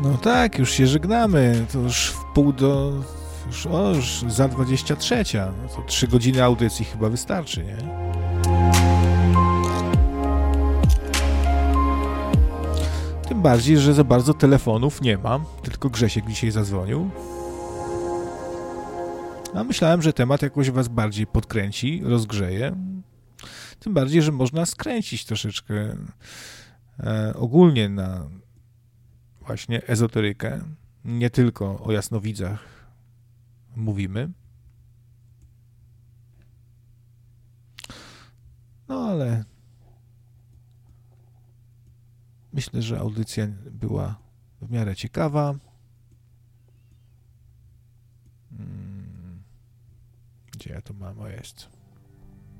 No tak, już się żegnamy. To już w pół do... Już za 23. No to 3 godziny audycji chyba wystarczy, nie? Tym bardziej, że za bardzo telefonów nie mam. Tylko Grzesiek dzisiaj zadzwonił. A myślałem, że temat jakoś was bardziej podkręci, rozgrzeje. Tym bardziej, że można skręcić troszeczkę ogólnie na właśnie ezoterykę. Nie tylko o jasnowidzach mówimy. No ale myślę, że audycja była w miarę ciekawa. Gdzie ja to mam? O, jest.